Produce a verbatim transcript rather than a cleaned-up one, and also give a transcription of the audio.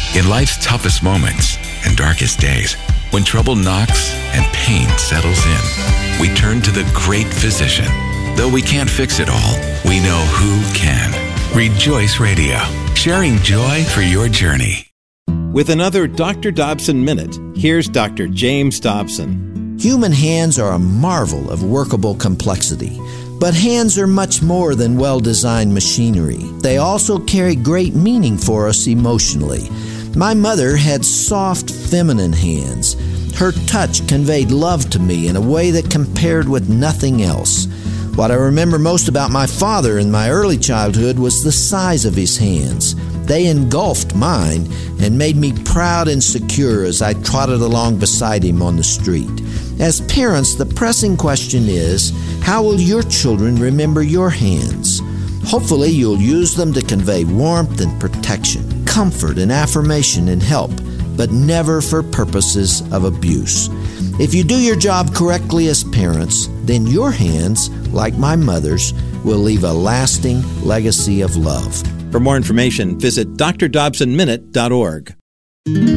In life's toughest moments and darkest days, when trouble knocks and pain settles in, we turn to the great physician. Though we can't fix it all, we know who can. Rejoice Radio, sharing joy for your journey. With another Doctor Dobson Minute, here's Doctor James Dobson. Human hands are a marvel of workable complexity. But hands are much more than well-designed machinery. They also carry great meaning for us emotionally. My mother had soft, feminine hands. Her touch conveyed love to me in a way that compared with nothing else. What I remember most about my father in my early childhood was the size of his hands. They engulfed mine and made me proud and secure as I trotted along beside him on the street. As parents, the pressing question is, how will your children remember your hands? Hopefully, you'll use them to convey warmth and protection, comfort and affirmation and help, but never for purposes of abuse. If you do your job correctly as parents, then your hands, like my mother's, will leave a lasting legacy of love. For more information, visit d r dobson minute dot org.